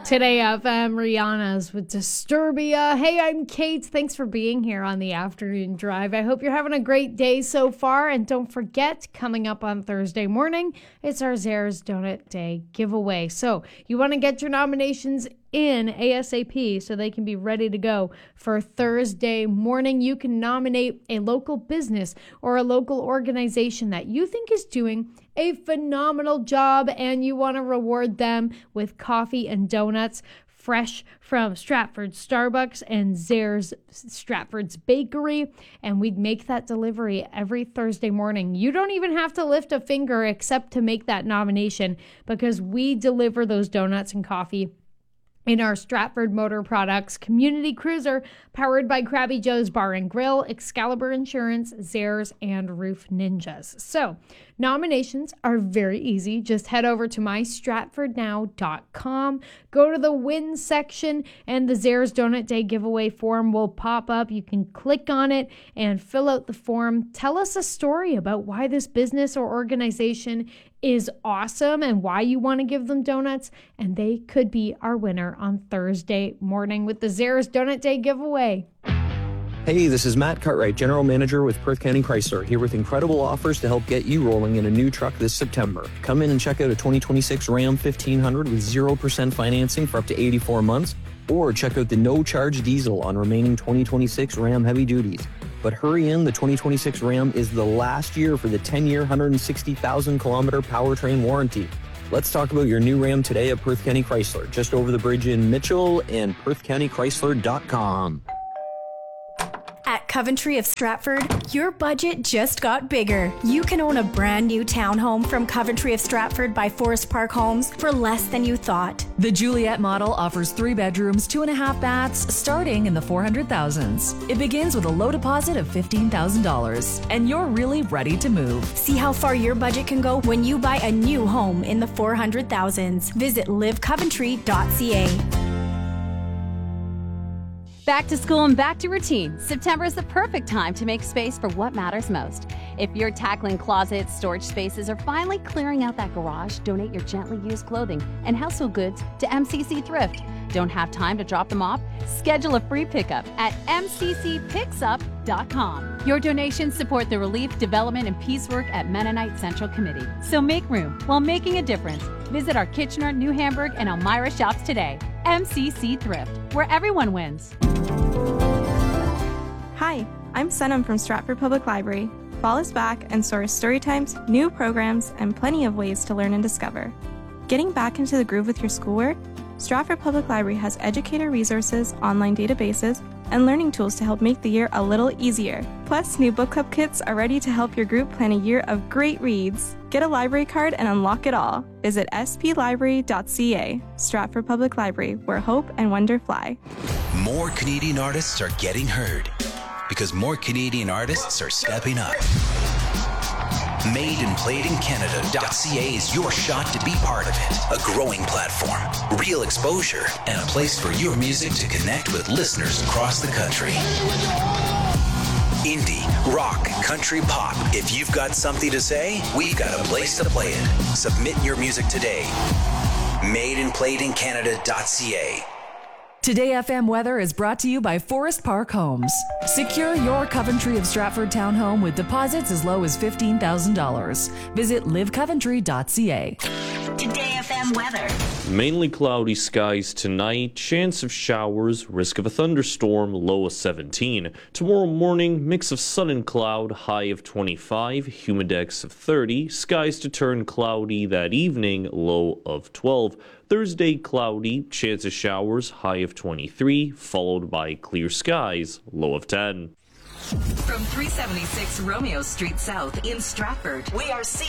Today FM, Rihanna's with Disturbia. Hey, I'm Kate. Thanks for being here on the afternoon drive. I hope you're having a great day so far. And don't forget, coming up on Thursday morning, it's our Zares Donut Day giveaway. So you want to get your nominations in ASAP so they can be ready to go for Thursday morning. You can nominate a local business or a local organization that you think is doing a phenomenal job and you want to reward them with coffee and donuts fresh from Stratford Starbucks and Zares Stratford's Bakery, and we'd make that delivery every Thursday morning. You don't even have to lift a finger except to make that nomination, because we deliver those donuts and coffee in our Stratford Motor Products Community Cruiser, powered by Krabby Joe's Bar and Grill, Excalibur Insurance, Zares, and Roof Ninjas. So, nominations are very easy. Just head over to mystratfordnow.com, go to the win section, and the Zares Donut Day giveaway form will pop up. You can click on it and fill out the form. Tell us a story about why this business or organization is awesome and why you want to give them donuts, and they could be our winner on Thursday morning with the Zares Donut Day giveaway. Hey, this is Matt Cartwright, General Manager with Perth County Chrysler, here with incredible offers to help get you rolling in a new truck this September. Come in and check out a 2026 Ram 1500 with 0% financing for up to 84 months, or check out the no-charge diesel on remaining 2026 Ram heavy duties. But hurry in, the 2026 Ram is the last year for the 10-year, 160,000-kilometer powertrain warranty. Let's talk about your new Ram today at Perth County Chrysler, just over the bridge in Mitchell, and perthcountychrysler.com. At Coventry of Stratford, your budget just got bigger. You can own a brand new townhome from Coventry of Stratford by Forest Park Homes for less than you thought. The Juliet model offers 3 bedrooms, 2.5 baths, starting in the 400,000s. It begins with a low deposit of $15,000, and you're really ready to move. See how far your budget can go when you buy a new home in the 400,000s. Visit livecoventry.ca. Back to school and back to routine. September is the perfect time to make space for what matters most. If you're tackling closets, storage spaces, or finally clearing out that garage, donate your gently used clothing and household goods to MCC Thrift. Don't have time to drop them off? Schedule a free pickup at mccpicksup.com. Your donations support the relief, development, and peace work at Mennonite Central Committee. So make room while making a difference. Visit our Kitchener, New Hamburg, and Elmira shops today. MCC Thrift, where everyone wins. Hi, I'm Senam from Stratford Public Library. Fall is back and so are story times, new programs, and plenty of ways to learn and discover. Getting back into the groove with your schoolwork? Stratford Public Library has educator resources, online databases, and learning tools to help make the year a little easier. Plus, new book club kits are ready to help your group plan a year of great reads. Get a library card and unlock it all. Visit splibrary.ca. Stratford Public Library, where hope and wonder fly. More Canadian artists are getting heard because more Canadian artists are stepping up. MadeandPlayedInCanada.ca is your shot to be part of it. A growing platform, real exposure, and a place for your music to connect with listeners across the country. Indie, rock, country, pop. If you've got something to say, we've got a place to play it. Submit your music today. MadeandPlayedInCanada.ca. Today FM weather is brought to you by Forest Park Homes. Secure your Coventry of Stratford townhome with deposits as low as $15,000. Visit livecoventry.ca. Today FM weather. Mainly cloudy skies tonight, chance of showers, risk of a thunderstorm, low of 17. Tomorrow morning, mix of sun and cloud, high of 25, humidex of 30. Skies to turn cloudy that evening, low of 12. Thursday, cloudy, chance of showers, high of 23, followed by clear skies, low of 10. From 376 Romeo Street South in Stratford, we are